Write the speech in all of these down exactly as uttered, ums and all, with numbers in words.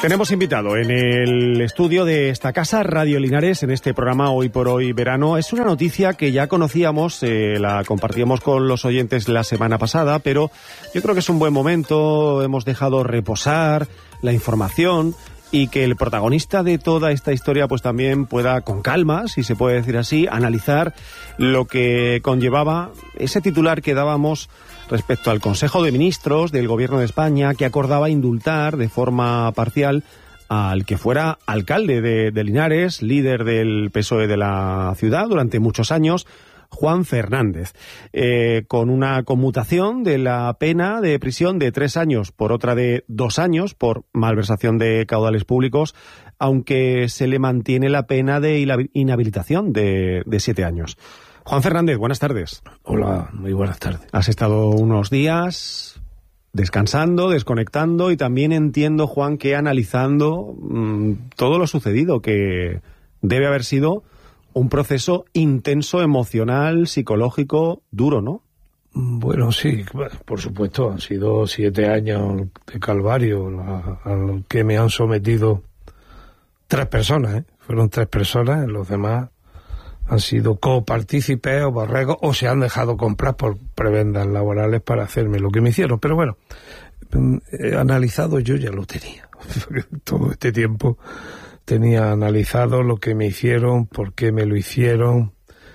Tenemos invitado en el estudio de esta casa, Radio Linares, en este programa Hoy por Hoy Verano. Es una noticia que ya conocíamos, eh, la compartíamos con los oyentes la semana pasada, pero yo creo que es un buen momento, hemos dejado reposar la información y que el protagonista de toda esta historia pues también pueda, con calma, si se puede decir así, analizar lo que conllevaba ese titular que dábamos respecto al Consejo de Ministros del Gobierno de España, que acordaba indultar de forma parcial al que fuera alcalde de, de Linares, líder del P S O E de la ciudad durante muchos años, Juan Fernández, eh, con una conmutación de la pena de prisión de tres años por otra de dos años por malversación de caudales públicos, aunque se le mantiene la pena de inhabilitación de, de siete años. Juan Fernández, buenas tardes. Hola, muy buenas tardes. Has estado unos días descansando, desconectando y también entiendo, Juan, que analizando mmm, todo lo sucedido, que debe haber sido un proceso intenso, emocional, psicológico, duro, ¿no? Bueno, sí, por supuesto, han sido siete años de calvario a, a lo que me han sometido tres personas, ¿eh? Fueron tres personas, los demás han sido copartícipes o borregos o se han dejado comprar por prebendas laborales para hacerme lo que me hicieron. Pero bueno, he analizado, yo ya lo tenía. Todo este tiempo tenía analizado lo que me hicieron, por qué me lo hicieron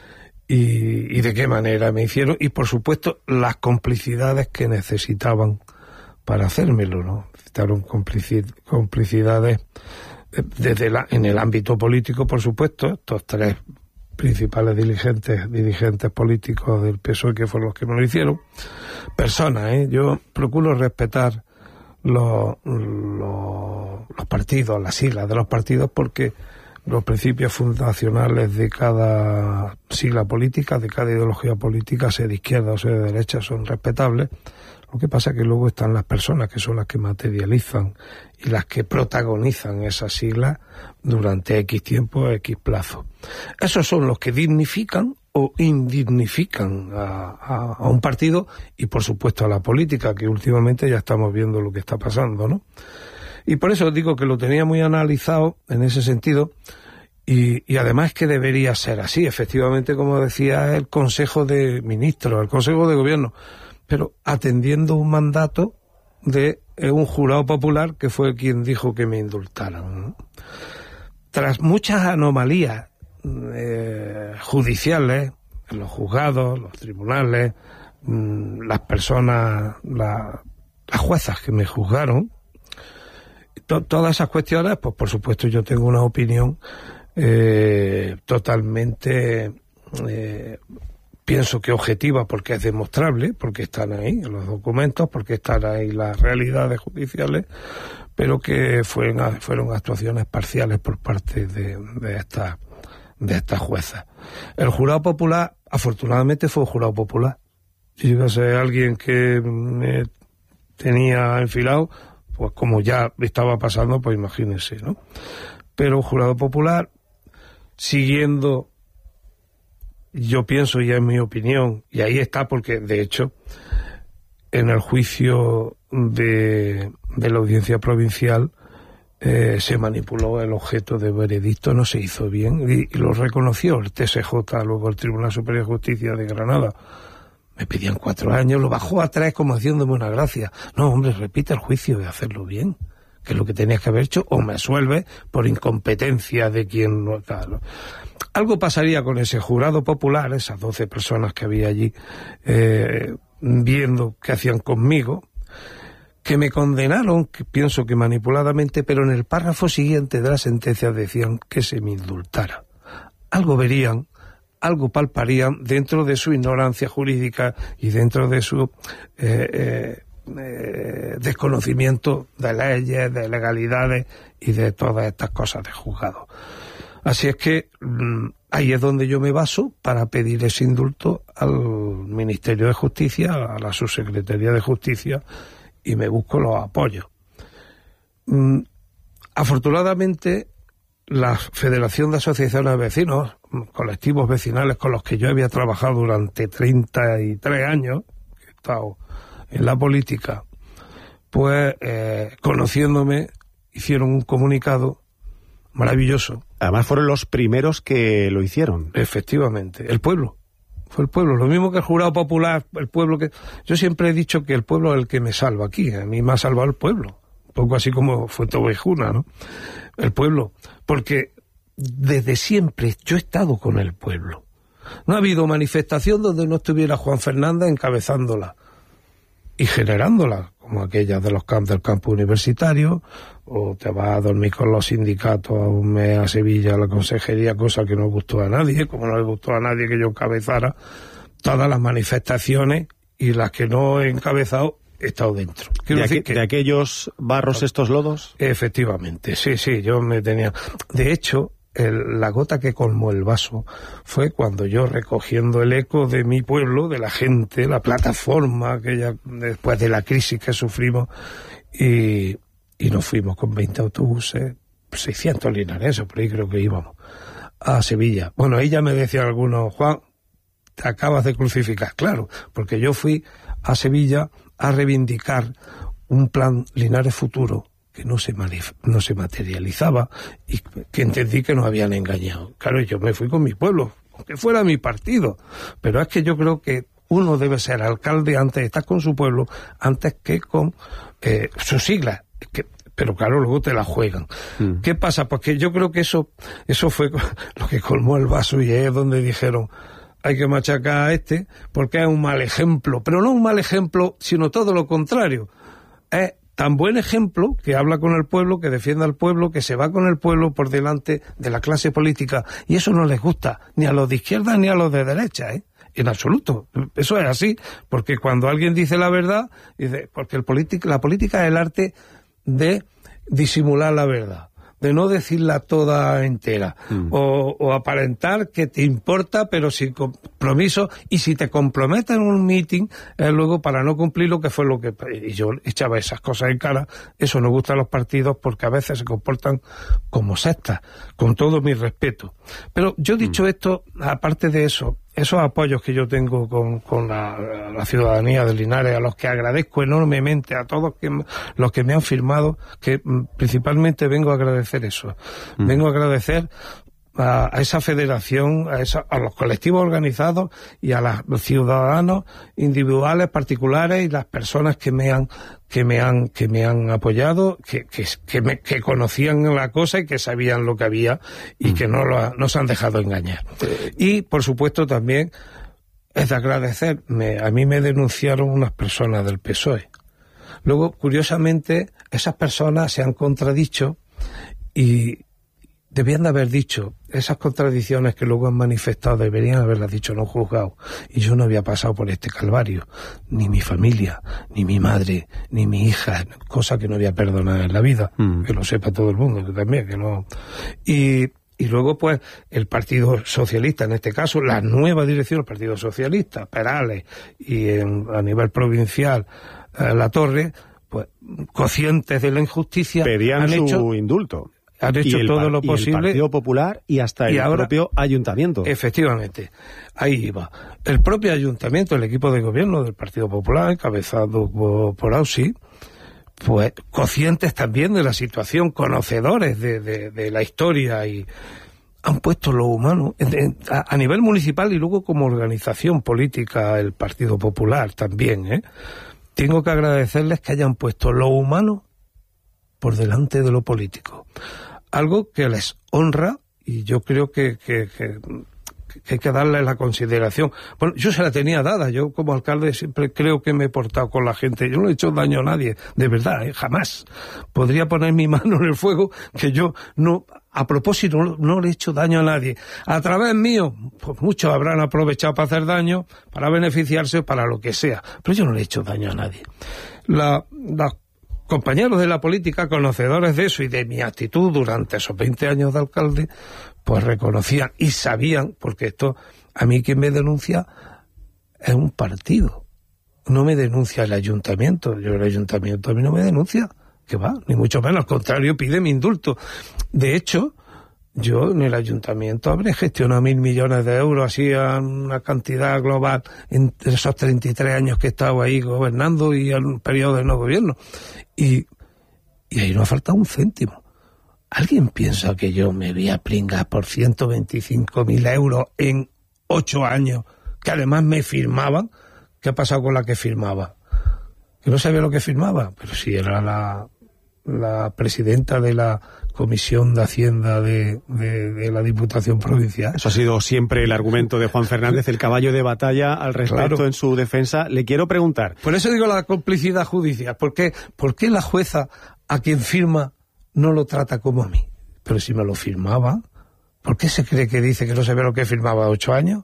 y, y de qué manera me hicieron. Y por supuesto, las complicidades que necesitaban para hacérmelo, ¿no? Necesitaron complicidades desde la, en el ámbito político, por supuesto, estos tres principales dirigentes, dirigentes políticos del P S O E que fueron los que me lo hicieron, personas, ¿eh? Yo procuro respetar los, los, los partidos, las siglas de los partidos, porque los principios fundacionales de cada sigla política, de cada ideología política, sea de izquierda o sea de derecha, son respetables. Lo que pasa es que luego están las personas que son las que materializan y las que protagonizan esas siglas durante X tiempo, X plazo. Esos son los que dignifican o indignifican a, a, a un partido y, por supuesto, a la política, que últimamente ya estamos viendo lo que está pasando, ¿no? Y por eso digo que lo tenía muy analizado en ese sentido y, y además que debería ser así, efectivamente, como decía el Consejo de Ministros, el Consejo de Gobierno, pero atendiendo un mandato de un jurado popular que fue quien dijo que me indultaran, ¿no? Tras muchas anomalías eh, judiciales, en los juzgados, los tribunales, mmm, las personas, la, las juezas que me juzgaron, to, todas esas cuestiones, pues por supuesto yo tengo una opinión eh, totalmente... Eh, pienso que objetiva, porque es demostrable, porque están ahí los documentos, porque están ahí las realidades judiciales, pero que fueron, fueron actuaciones parciales por parte de, de estas de estas juezas. El jurado popular, afortunadamente, fue un jurado popular. Si iba a ser alguien que me tenía enfilado, pues como ya estaba pasando, pues imagínense, ¿no? Pero un jurado popular, siguiendo, yo pienso, y es mi opinión, y ahí está, porque de hecho en el juicio de, de la audiencia provincial eh, se manipuló el objeto de veredicto, no se hizo bien, y, y lo reconoció el T S J, luego el Tribunal Superior de Justicia de Granada. Me pedían cuatro años, lo bajó a tres como haciéndome una gracia. No, hombre, repite el juicio de hacerlo bien, que es lo que tenías que haber hecho, o me absuelve por incompetencia de quien no tal. Algo pasaría con ese jurado popular, esas doce personas que había allí, eh, viendo qué hacían conmigo, que me condenaron, que pienso que manipuladamente, pero en el párrafo siguiente de la sentencia decían que se me indultara. Algo verían, algo palparían dentro de su ignorancia jurídica y dentro de su eh, eh, eh, desconocimiento de leyes, de legalidades y de todas estas cosas de juzgado. Así es que mmm, ahí es donde yo me baso para pedir ese indulto al Ministerio de Justicia, a la Subsecretaría de Justicia, y me busco los apoyos. Mm, afortunadamente, la Federación de Asociaciones de Vecinos, colectivos vecinales con los que yo había trabajado durante treinta y tres años, que he estado en la política, pues eh, conociéndome, hicieron un comunicado maravilloso. Además fueron los primeros que lo hicieron. Efectivamente, el pueblo. Fue el pueblo, lo mismo que el jurado popular, el pueblo que... Yo siempre he dicho que el pueblo es el que me salva aquí, a mí me ha salvado el pueblo, un poco así como Fuenteovejuna, ¿no? El pueblo, porque desde siempre yo he estado con el pueblo. No ha habido manifestación donde no estuviera Juan Fernández encabezándola y generándola, como aquellas de los camp del campo universitario, o te vas a dormir con los sindicatos a un mes a Sevilla, a la consejería, cosa que no gustó a nadie, como no le gustó a nadie que yo encabezara. Todas las manifestaciones y las que no he encabezado he estado dentro. Quiero ¿De, decir que, ¿De aquellos barros estos lodos? Efectivamente, sí, sí, yo me tenía... De hecho, el, la gota que colmó el vaso fue cuando yo, recogiendo el eco de mi pueblo, de la gente, la plataforma, aquella, después de la crisis que sufrimos, y, y nos fuimos con veinte autobuses, seiscientos linareses, por ahí creo que íbamos, a Sevilla. Bueno, ahí ya me decían algunos, Juan, te acabas de crucificar, claro, porque yo fui a Sevilla a reivindicar un plan Linares Futuro que no se, no se materializaba y que entendí que nos habían engañado. Claro, yo me fui con mi pueblo, aunque fuera mi partido, pero es que yo creo que uno debe ser alcalde antes de estar con su pueblo, antes que con eh, sus siglas, que, pero claro, luego te la juegan. Mm. ¿Qué pasa? Pues que yo creo que eso, eso fue lo que colmó el vaso y es donde dijeron, hay que machacar a este porque es un mal ejemplo, pero no un mal ejemplo, sino todo lo contrario. Es tan buen ejemplo que habla con el pueblo, que defiende al pueblo, que se va con el pueblo por delante de la clase política, y eso no les gusta ni a los de izquierda ni a los de derecha, ¿eh? En absoluto. Eso es así, porque cuando alguien dice la verdad, dice, porque el político, la política es el arte de disimular la verdad, de no decirla toda entera, mm. o, o aparentar que te importa, pero sin compromiso, y si te comprometes en un meeting, eh, luego para no cumplir lo que fue lo que... Y yo echaba esas cosas en cara. Eso no gusta a los partidos porque a veces se comportan como sectas, con todo mi respeto. Pero yo dicho mm. esto, aparte de eso, esos apoyos que yo tengo con, con la, la ciudadanía de Linares, a los que agradezco enormemente, a todos que, los que me han firmado, que principalmente vengo a agradecer eso. Mm. Vengo a agradecer a, a esa federación, a, esa, a los colectivos organizados y a la, los ciudadanos individuales, particulares, y las personas que me han que me han que me han apoyado, que que que, me, que conocían la cosa y que sabían lo que había y mm. que no lo, no se han dejado engañar. Y por supuesto también es de agradecer, me, a mí me denunciaron unas personas del P S O E. Luego, curiosamente, esas personas se han contradicho y debían de haber dicho esas contradicciones que luego han manifestado, deberían haberlas dicho en un juzgado. Y yo no había pasado por este calvario, ni mi familia, ni mi madre, ni mi hija, cosa que no había perdonado en la vida, mm. que lo sepa todo el mundo, que también, que no. Y, y luego, pues, el Partido Socialista, en este caso, la nueva dirección del Partido Socialista, Perales, y en, a nivel provincial, eh, La Torre, pues, conscientes de la injusticia, pedían han su hecho, indulto. Han hecho y el, todo lo y posible. El Partido Popular y hasta y el ahora, propio ayuntamiento. Efectivamente, ahí iba. El propio ayuntamiento, el equipo de gobierno del Partido Popular, encabezado por, por Ausi, pues conscientes también de la situación, conocedores de, de, de la historia, y han puesto lo humano a, a nivel municipal y luego como organización política, el Partido Popular también, ¿eh? Tengo que agradecerles que hayan puesto lo humano por delante de lo político. Algo que les honra, y yo creo que, que, que, que hay que darle la consideración. Bueno, yo se la tenía dada, yo como alcalde siempre creo que me he portado con la gente, yo no he hecho daño a nadie, de verdad, ¿eh? Jamás. Podría poner mi mano en el fuego que yo no, a propósito, no, no le he hecho daño a nadie. A través mío, pues muchos habrán aprovechado para hacer daño, para beneficiarse, para lo que sea, pero yo no le he hecho daño a nadie. La, la compañeros de la política, conocedores de eso y de mi actitud durante esos veinte años de alcalde, pues reconocían y sabían, porque esto, a mí quien me denuncia es un partido, no me denuncia el ayuntamiento. Yo el ayuntamiento a mí no me denuncia, que va, ni mucho menos, al contrario, pide mi indulto. De hecho, yo en el ayuntamiento habré gestionado mil millones de euros, así a una cantidad global en esos treinta y tres años que he estado ahí gobernando y en un periodo de no gobierno. Y, Y ahí no ha faltado un céntimo. ¿Alguien piensa que yo me voy a pringar por ciento veinticinco mil euros en ocho años, que además me firmaban? ¿Qué ha pasado con la que firmaba? Que no sabía lo que firmaba, pero si era la, la presidenta de la Comisión de Hacienda de, de, de la Diputación Provincial. Eso ha sido siempre el argumento de Juan Fernández, el caballo de batalla al respecto, claro, en su defensa. Le quiero preguntar... Por eso digo la complicidad judicial. ¿Por qué, ¿Por qué la jueza a quien firma no lo trata como a mí? Pero si me lo firmaba, ¿por qué se cree que dice que no sabía lo que firmaba ocho años?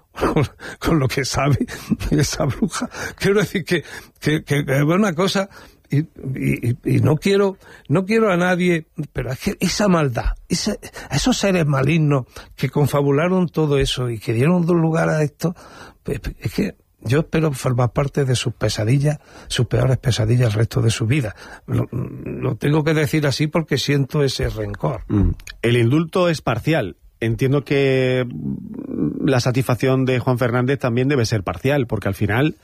Con lo que sabe esa bruja. Quiero decir que, que, que es una cosa... Y, y, y no quiero no quiero a nadie, pero es que esa maldad, esa, esos seres malignos que confabularon todo eso y que dieron lugar a esto, pues, es que yo espero formar parte de sus pesadillas, sus peores pesadillas el resto de su vida. Lo, lo tengo que decir así porque siento ese rencor. Mm. El indulto es parcial. Entiendo que la satisfacción de Juan Fernández también debe ser parcial, porque al final...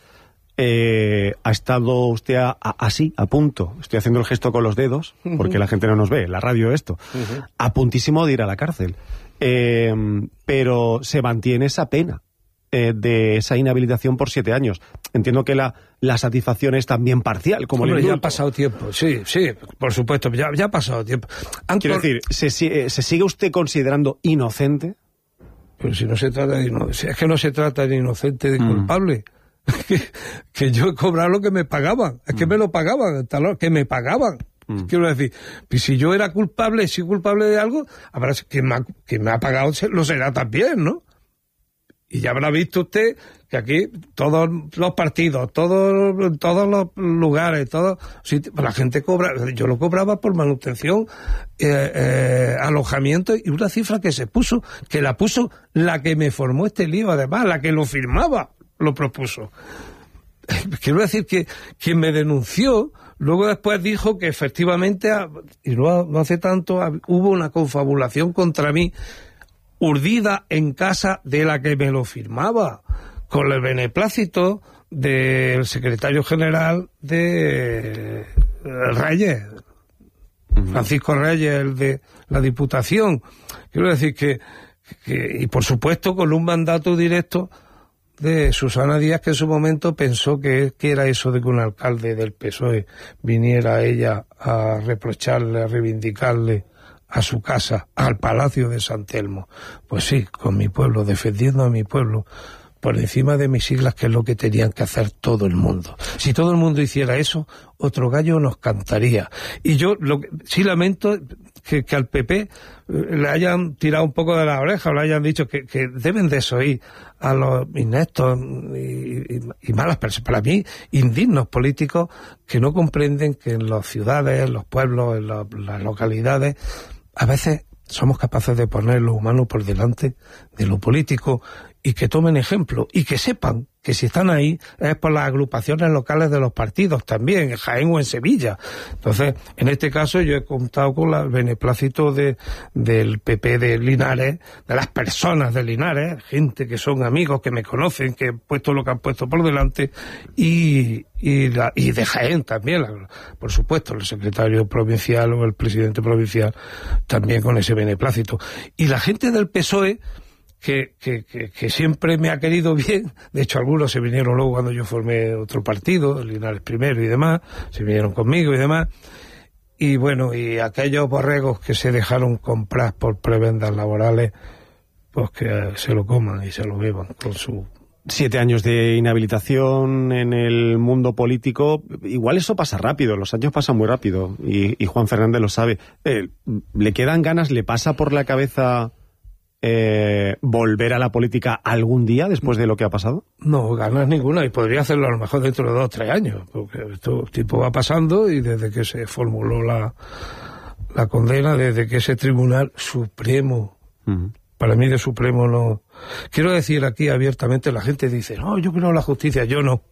Eh, ha estado usted a, a, así, a punto, estoy haciendo el gesto con los dedos, porque la gente no nos ve, la radio esto, uh-huh. a puntísimo de ir a la cárcel. Eh, pero se mantiene esa pena eh, de esa inhabilitación por siete años. Entiendo que la, la satisfacción es también parcial, como Hombre, el ya ha pasado tiempo, sí, sí, por supuesto, ya, ya ha pasado tiempo. Antes... Quiero decir, ¿se, ¿se sigue usted considerando inocente? Pero si no se trata de inocente, es que no se trata de inocente, de mm. culpable. Que, que yo he cobrado lo que me pagaban, es que mm. me lo pagaban, que me pagaban. Mm. Quiero decir, pues si yo era culpable, si culpable de algo, habrá que me ha, que me ha pagado lo será también, ¿no? Y ya habrá visto usted que aquí todos los partidos, todos, todos los lugares, todos, la gente cobra, yo lo cobraba por manutención, eh, eh, alojamiento, y una cifra que se puso, que la puso la que me formó este lío, además, la que lo firmaba. Lo propuso. Quiero decir que quien me denunció, luego después dijo que efectivamente, y no, no hace tanto, hubo una confabulación contra mí, urdida en casa de la que me lo firmaba, con el beneplácito del secretario general de Reyes, Francisco Reyes, el de la Diputación. Quiero decir que, que y por supuesto con un mandato directo de Susana Díaz, que en su momento pensó que, que era eso de que un alcalde del P S O E viniera a ella a reprocharle, a reivindicarle a su casa, al Palacio de San Telmo. Pues sí, con mi pueblo, defendiendo a mi pueblo, por encima de mis siglas, que es lo que tenían que hacer todo el mundo. Si todo el mundo hiciera eso, otro gallo nos cantaría. Y yo lo que, sí lamento que, que al P P le hayan tirado un poco de la oreja, o le hayan dicho que, que deben desoír a los ineptos y, y, y malas personas, para mí, indignos políticos que no comprenden que en las ciudades, en los pueblos, en la, las localidades, a veces somos capaces de poner lo humano por delante de lo político, y que tomen ejemplo, y que sepan que si están ahí es por las agrupaciones locales de los partidos también, en Jaén o en Sevilla. Entonces, en este caso yo he contado con el beneplácito de, del P P de Linares, de las personas de Linares, gente que son amigos, que me conocen, que han puesto lo que han puesto por delante, y, y, la, y de Jaén también, la, por supuesto, el secretario provincial o el presidente provincial también con ese beneplácito. Y la gente del P S O E, Que, que, que, que siempre me ha querido bien, de hecho algunos se vinieron luego cuando yo formé otro partido, Linares Primero y demás, se vinieron conmigo y demás, y bueno, y aquellos borregos que se dejaron comprar por prebendas laborales, pues que se lo coman y se lo beban con su... Siete años de inhabilitación en el mundo político, igual eso pasa rápido, los años pasan muy rápido, y, y Juan Fernández lo sabe. Eh, ¿Le quedan ganas, le pasa por la cabeza... Eh, volver a la política algún día después de lo que ha pasado? No, ganas ninguna, y podría hacerlo a lo mejor dentro de dos o tres años, porque esto tiempo va pasando, y desde que se formuló la, la condena, desde que ese Tribunal Supremo, uh-huh. para mí de Supremo no... Quiero decir aquí abiertamente, la gente dice, no, yo creo en la justicia, yo no.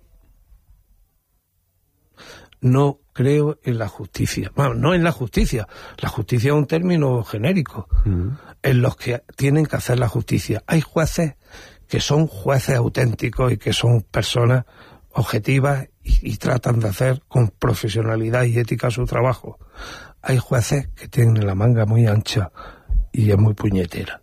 No creo en la justicia. Bueno, no en la justicia. La justicia es un término genérico. Uh-huh. En los que tienen que hacer la justicia. Hay jueces que son jueces auténticos y que son personas objetivas y, y tratan de hacer con profesionalidad y ética su trabajo. Hay jueces que tienen la manga muy ancha y es muy puñetera.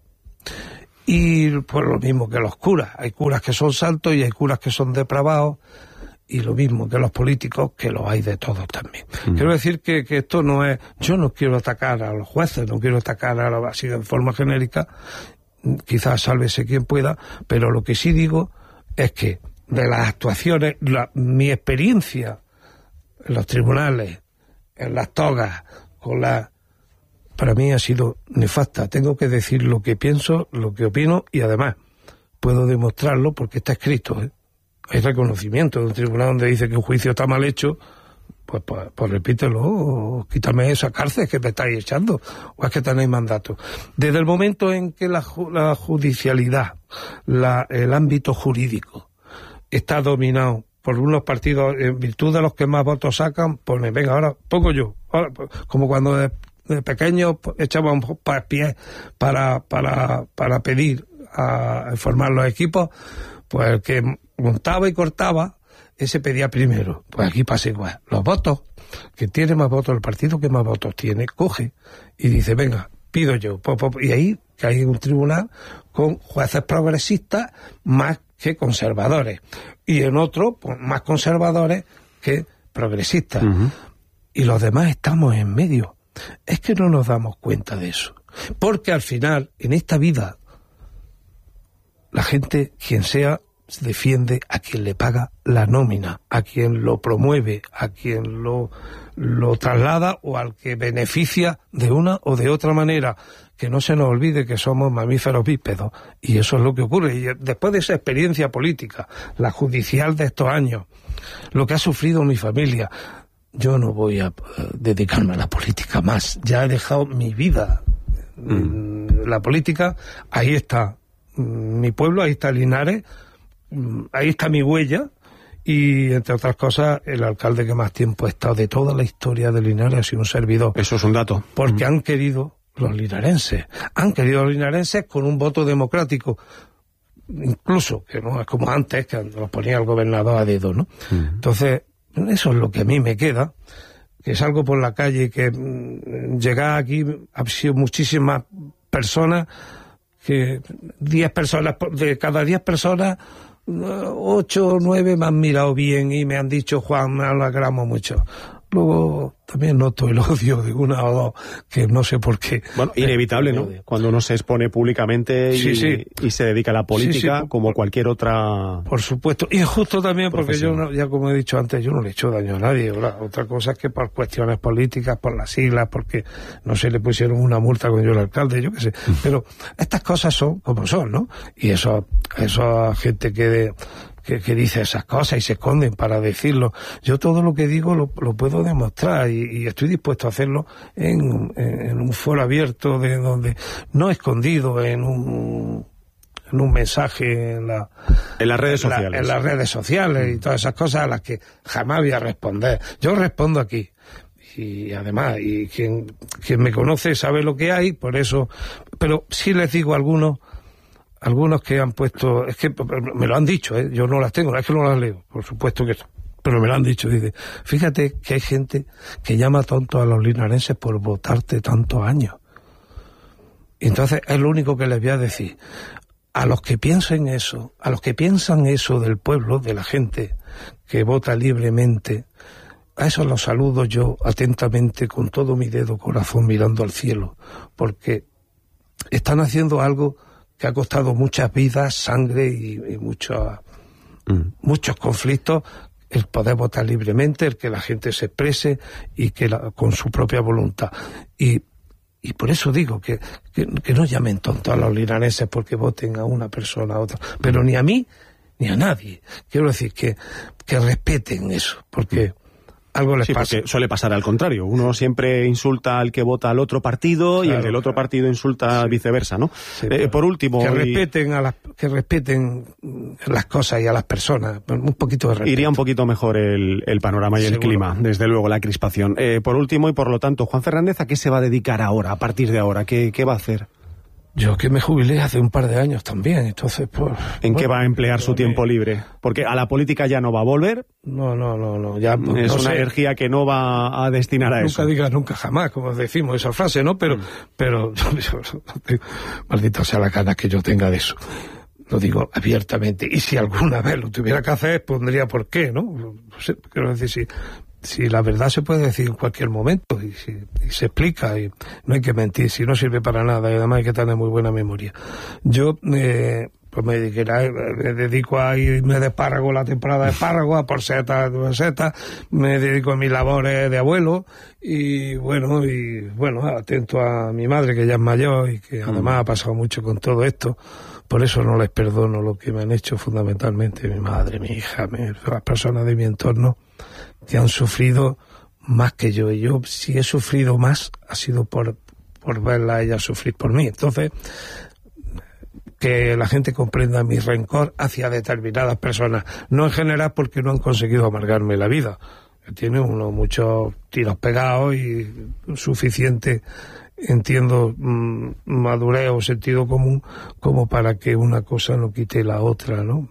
Y pues lo mismo que los curas. Hay curas que son santos y hay curas que son depravados, y lo mismo que los políticos, que lo hay de todos también. Mm. Quiero decir que, que esto no es... Yo no quiero atacar a los jueces, no quiero atacar a la así de forma genérica, quizás sálvese quien pueda, pero lo que sí digo es que de las actuaciones, la, mi experiencia en los tribunales, en las togas, con la... para mí ha sido nefasta. Tengo que decir lo que pienso, lo que opino, y además puedo demostrarlo porque está escrito, ¿eh? Hay reconocimiento de un tribunal donde dice que un juicio está mal hecho, pues, pues, pues repítelo, o quítame esa cárcel que me estáis echando, o es que tenéis mandato. Desde el momento en que la, la judicialidad, la, el ámbito jurídico, está dominado por unos partidos, en virtud de los que más votos sacan, pues venga, ahora pongo yo, ahora, como cuando de, de pequeños echábamos pies para, para, para pedir a, a formar los equipos, pues el que montaba y cortaba, ese pedía primero. Pues aquí pasa igual. Los votos, que tiene más votos, el partido que más votos tiene, coge y dice, venga, pido yo. Y ahí que hay un tribunal con jueces progresistas más que conservadores. Y en otro, pues, más conservadores que progresistas. Uh-huh. Y los demás estamos en medio. Es que no nos damos cuenta de eso. Porque al final, en esta vida, la gente, quien sea, defiende a quien le paga la nómina, a quien lo promueve, a quien lo, lo traslada o al que beneficia de una o de otra manera. Que no se nos olvide que somos mamíferos bípedos, y eso es lo que ocurre. Y después de esa experiencia política, la judicial de estos años, lo que ha sufrido mi familia, yo no voy a uh, dedicarme a la política más. Ya he dejado mi vida. Mm. La política, ahí está mi pueblo, ahí está Linares, ahí está mi huella, y entre otras cosas el alcalde que más tiempo ha estado de toda la historia de Linares ha sido un servidor. Eso es un dato. Porque mm. han querido los linarenses, han querido los linarenses con un voto democrático, incluso, que no es como antes, que los ponía el gobernador a dedo, ¿no? Mm. Entonces, eso es lo que a mí me queda, que salgo por la calle y que mm, llegar aquí ha sido muchísimas personas, que diez personas, de cada diez personas, ocho o nueve me han mirado bien y me han dicho, Juan, me alegramos mucho. Luego también noto el odio de una o dos, que no sé por qué. Bueno, inevitable, ¿no? Cuando uno se expone públicamente y, sí, sí. y se dedica a la política, sí, sí, como cualquier otra... Por supuesto, y justo también porque yo, no, ya como he dicho antes, yo no le he hecho daño a nadie. ¿Verdad? Otra cosa es que por cuestiones políticas, por las siglas, porque no se le pusieron una multa cuando yo era alcalde, yo qué sé. Pero estas cosas son como son, ¿no? Y eso, eso gente que... De, Que, que dice esas cosas y se esconden para decirlo. Yo todo lo que digo lo, lo puedo demostrar y, y estoy dispuesto a hacerlo en, en, en un foro abierto, de donde no escondido en un en un mensaje en, la, en las redes en la, sociales en las redes sociales y todas esas cosas a las que jamás voy a responder. Yo respondo aquí. Y además, y quien, quien me conoce sabe lo que hay, por eso, pero sí les digo a algunos Algunos que han puesto, es que me lo han dicho, ¿eh? Yo no las tengo, es que no las leo, por supuesto que no, pero me lo han dicho, dice, fíjate que hay gente que llama tonto a los linarenses por votarte tantos años. Y entonces es lo único que les voy a decir, a los que piensen eso, a los que piensan eso del pueblo, de la gente que vota libremente, a eso los saludo yo atentamente con todo mi dedo corazón mirando al cielo, porque están haciendo algo que ha costado muchas vidas, sangre y, y muchos, mm. muchos conflictos, el poder votar libremente, el que la gente se exprese y que la, con su propia voluntad. Y, y por eso digo que, que, que no llamen tontos a los linarenses porque voten a una persona a otra, pero ni a mí ni a nadie. Quiero decir que, que respeten eso, porque... algo les sí, pasa. Porque suele pasar al contrario. Uno siempre insulta al que vota al otro partido, claro, y el del otro claro. partido insulta sí. viceversa, ¿no? Sí, eh, por último... Que y... respeten a las, que respeten las cosas y a las personas. Un poquito de respeto. Iría un poquito mejor el, el panorama y Seguro. el clima, desde luego, la crispación. Eh, por último, y por lo tanto, Juan Fernández, ¿a qué se va a dedicar ahora, a partir de ahora? ¿Qué, qué va a hacer? Yo que me jubilé hace un par de años también, entonces pues... ¿En bueno, qué va a emplear su tiempo me... libre? Porque a la política ya no va a volver. No, no, no, no. Ya, es no una sé. energía que no va a destinar a nunca eso. Nunca digas nunca jamás, como decimos esa frase, ¿no? Pero, mm. pero, maldita sea la gana que yo tenga de eso. Lo digo abiertamente. Y si alguna vez lo tuviera que hacer, pondría por qué, ¿no? No sé, quiero decir, si... Si la verdad se puede decir en cualquier momento y, si, y se explica y no hay que mentir, si no sirve para nada y además hay que tener muy buena memoria. Yo eh, pues me, dediqué, me dedico a irme de espárrago la temporada de espárrago, a por setas, por setas, me dedico a mis labores de abuelo y bueno, y bueno, atento a mi madre que ya es mayor y que además ha pasado mucho con todo esto. Por eso no les perdono lo que me han hecho fundamentalmente mi madre, mi hija, mi, las personas de mi entorno que han sufrido más que yo. Y yo, si he sufrido más, ha sido por, por verla a ella sufrir por mí. Entonces, que la gente comprenda mi rencor hacia determinadas personas. No en general porque no han conseguido amargarme la vida. Tiene uno muchos tiros pegados y suficiente, entiendo, mmm, madurez o sentido común como para que una cosa no quite la otra, ¿no?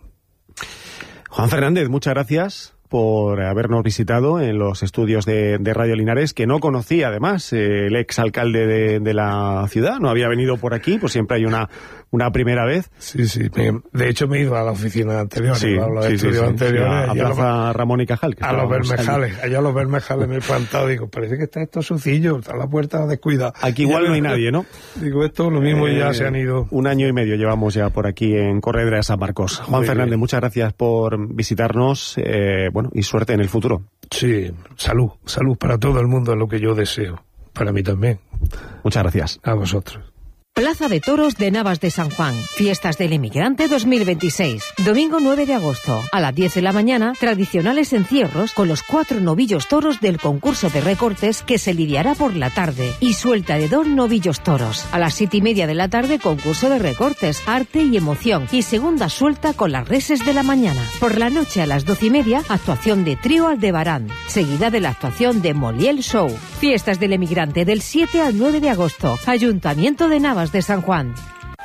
Juan Fernández, muchas gracias por habernos visitado en los estudios de, de Radio Linares, que no conocía además eh, el ex alcalde de, de la ciudad, no había venido por aquí, pues siempre hay una, una primera vez. Sí, sí, me, de hecho me he ido a la oficina anterior, sí, a los sí, estudios sí, sí, anteriores. Sí, a, a Plaza los, Ramón y Cajal. Que a los Bermejales, allá a los Bermejales me he plantado, digo, parece que está esto sucillo, está la puerta descuidada. Aquí igual ya, no hay nadie, ¿no? Digo, esto lo mismo eh, ya se han ido. Un año y medio llevamos ya por aquí en Corredera de San Marcos. Juan Muy Fernández, bien. Muchas gracias por visitarnos, eh, bueno, y suerte en el futuro. Sí, salud, salud para todo el mundo es lo que yo deseo, para mí también. Muchas gracias. A vosotros. Plaza de Toros de Navas de San Juan. Fiestas del Emigrante dos mil veintiséis. Domingo nueve de agosto. A las diez de la mañana, tradicionales encierros con los cuatro novillos toros del concurso de recortes que se lidiará por la tarde. Y suelta de dos novillos toros. A las siete y media de la tarde, concurso de recortes, arte y emoción. Y segunda suelta con las reses de la mañana. Por la noche a las doce y media, actuación de Trío Aldebarán. Seguida de la actuación de Moliel Show. Fiestas del Emigrante del siete al nueve de agosto. Ayuntamiento de Navas de San Juan.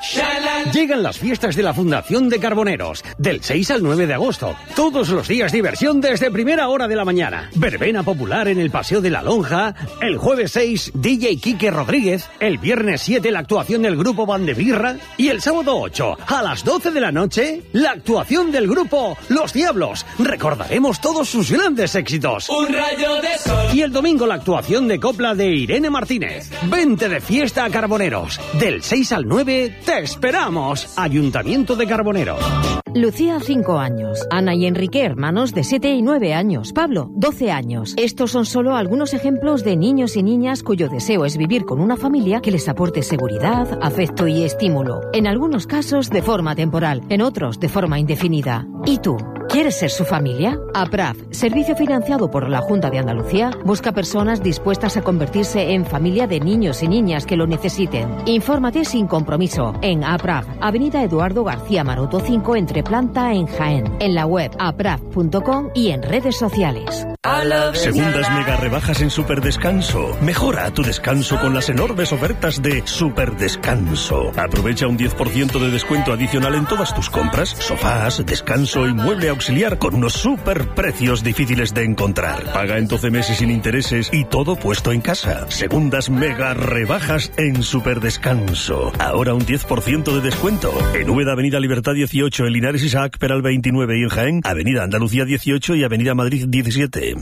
Llegan las fiestas de la Fundación de Carboneros, del seis al nueve de agosto. Todos los días diversión desde primera hora de la mañana. Verbena popular en el Paseo de la Lonja. El jueves seis, D J Quique Rodríguez. El viernes siete, la actuación del grupo Bandebirra. Y el sábado ocho, a las doce de la noche, la actuación del grupo Los Diablos. Recordaremos todos sus grandes éxitos. Un rayo de sol. Y el domingo la actuación de copla de Irene Martínez. Vente de fiesta a Carboneros. Del seis al nueve, ¡te esperamos! Ayuntamiento de Carboneros. Lucía, cinco años. Ana y Enrique, hermanos de siete y nueve años. Pablo, doce años. Estos son solo algunos ejemplos de niños y niñas cuyo deseo es vivir con una familia que les aporte seguridad, afecto y estímulo. En algunos casos de forma temporal, en otros de forma indefinida. ¿Y tú? ¿Quieres ser su familia? APRAF, servicio financiado por la Junta de Andalucía, busca personas dispuestas a convertirse en familia de niños y niñas que lo necesiten. Infórmate sin compromiso en APRAF, Avenida Eduardo García Maroto cinco, entre planta en Jaén, en la web apraf punto com y en redes sociales. Segundas mega rebajas en Superdescanso. Mejora tu descanso con las enormes ofertas de Superdescanso. Aprovecha un diez por ciento de descuento adicional en todas tus compras, sofás, descanso y mueble auxiliar con unos super precios difíciles de encontrar. Paga en doce meses sin intereses y todo puesto en casa. Segundas mega rebajas en Superdescanso. Ahora un diez por ciento de descuento. En Úbeda, Avenida Libertad dieciocho, en Linares Isaac Peral veintinueve y en Jaén, Avenida Andalucía dieciocho y Avenida Madrid diecisiete.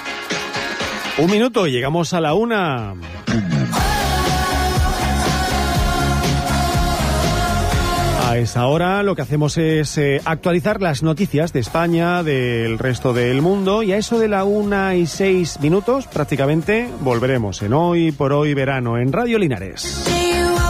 Un minuto y llegamos a la una. A esa hora lo que hacemos es eh, actualizar las noticias de España, del resto del mundo, y a eso de la una y seis minutos prácticamente volveremos en Hoy por Hoy Verano en Radio Linares.